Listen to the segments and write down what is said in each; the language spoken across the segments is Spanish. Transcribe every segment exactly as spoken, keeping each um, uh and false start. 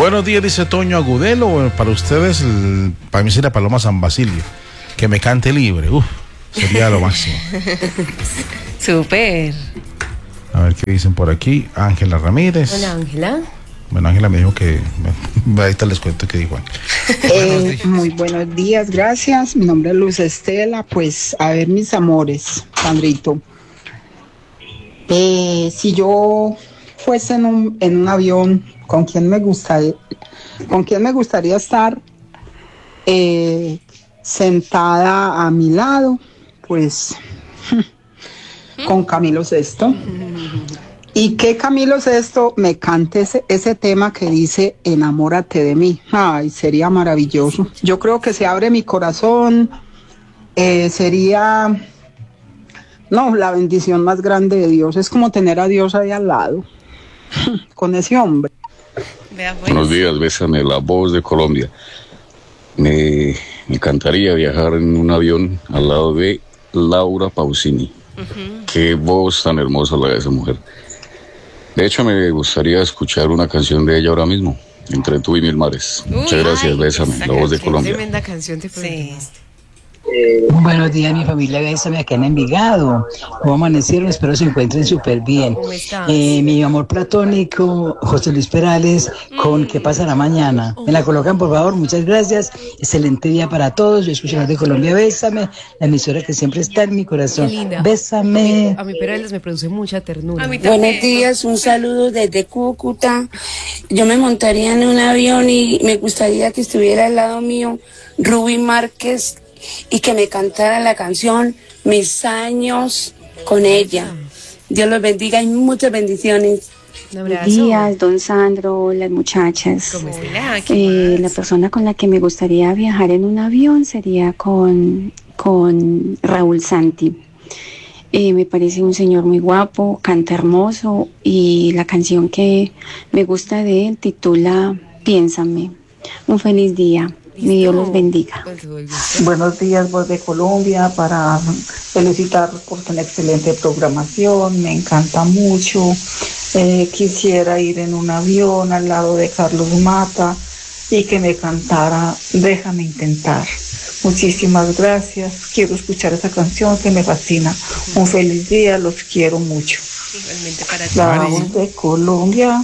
Buenos días, dice Toño Agudelo. Para ustedes, el, para mí sería Paloma San Basilio. Que me cante libre. Uf, sería lo máximo. Súper. A ver qué dicen por aquí. Ángela Ramírez. Hola, Ángela. Bueno, Ángela me dijo que... Ahorita les cuento qué dijo. Eh, muy buenos días, gracias. Mi nombre es Luz Estela. Pues, a ver, mis amores, Sandrito. Eh, si yo fuese en un, en un avión, ¿con quién me gustaría, con quién me gustaría estar eh, sentada a mi lado? Pues con Camilo Sesto. Y que Camilo Sesto me cante ese, ese tema que dice enamórate de mí. Ay, sería maravilloso. Yo creo que se abre mi corazón. Eh, sería... No, la bendición más grande de Dios. Es como tener a Dios ahí al lado. Con ese hombre. Vea, pues. Buenos días, bésame, la voz de Colombia. Me encantaría viajar en un avión al lado de Laura Pausini. Uh-huh. Qué voz tan hermosa la de esa mujer. De hecho, me gustaría escuchar una canción de ella ahora mismo, Entre tú y mil mares. Uy, Muchas gracias, ay, bésame, la voz de Colombia. Tremenda canción, te sí. Buenos días, mi familia, bésame acá en Envigado. ¿Cómo amanecieron? Espero se encuentren súper bien. Eh, mi amor platónico, José Luis Perales, con mm. ¿Qué pasará mañana? Me la colocan, por favor, muchas gracias. Excelente día para todos. Yo escucho de Colombia, bésame, la emisora que siempre está en mi corazón. Bésame. A mi, a mi Perales me produce mucha ternura. Buenos días, un saludo desde Cúcuta. Yo me montaría en un avión y me gustaría que estuviera al lado mío Rubí Márquez y que me cantara la canción Mis años con ella. Dios los bendiga y muchas bendiciones. Buenos días, don Sandro, las muchachas. ¿Cómo está? Eh, la persona con la que me gustaría viajar en un avión sería con, con Raúl Santi. Eh, me parece un señor muy guapo, canta hermoso y la canción que me gusta de él titula Piénsame. Un feliz día. Mi Dios los bendiga. Buenos días, voz de Colombia, para felicitar por una excelente programación, me encanta mucho. Eh, quisiera ir en un avión al lado de Carlos Mata y que me cantara Déjame intentar. Muchísimas gracias, quiero escuchar esa canción que me fascina. Un feliz día, los quiero mucho. Igualmente para ti. La voz de Colombia,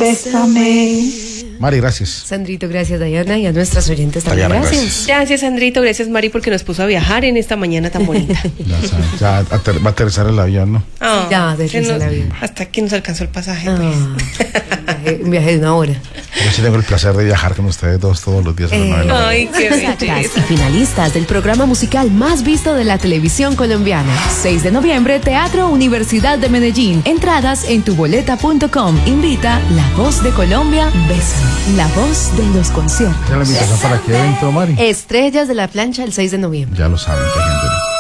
bésame. Mari, gracias. Sandrito, gracias, Dayana, y a nuestras oyentes también. Dayana, gracias. gracias. Gracias, Sandrito, gracias, Mari, porque nos puso a viajar en esta mañana tan bonita. Ya, ya ater, va a aterrizar el avión, ¿no? Oh, ya, aterrizar el avión. Hasta aquí nos alcanzó el pasaje, oh, pues. un, viaje, un viaje de una hora. Yo sí tengo el placer de viajar con ustedes dos todos los días. Eh, ay, qué belleza. Y finalistas del programa musical más visto de la televisión colombiana. seis de noviembre, Teatro Universidad de Medellín. Entradas en tuboleta punto com. Invita La Voz de Colombia, Bésame. La voz de los conciertos. ¿Ya la invitación para qué evento, Mari? Estrellas de la Plancha el seis de noviembre. Ya lo saben, gente.